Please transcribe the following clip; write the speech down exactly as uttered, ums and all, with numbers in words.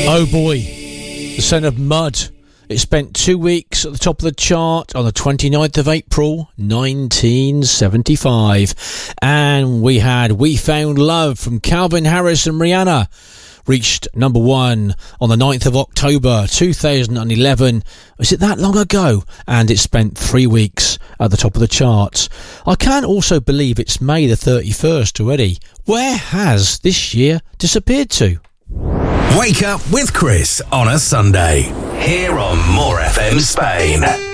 Oh boy, the scent of mud. It spent two weeks at the top of the chart on the twenty-ninth of April, nineteen seventy-five. And we had We Found Love from Calvin Harris and Rihanna. Reached number one on the ninth of October, two thousand eleven. Was it that long ago? And it spent three weeks at the top of the charts. I can't also believe it's May the thirty-first already. Where has this year disappeared to? Wake up with Chris on a Sunday, here on More F M Spain.